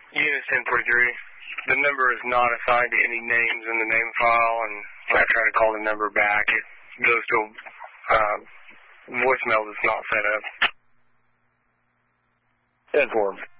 Unit 1043. The number is not assigned to any names in the name file, and when I try to call the number back, it goes to voicemail that's not set up. 10-4.